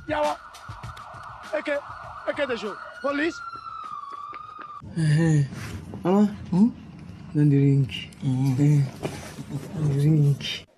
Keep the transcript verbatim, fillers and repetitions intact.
Yawa. Eke, eke the show. Police. Ama, hmm? Nan drink. Hmm. Nan drink.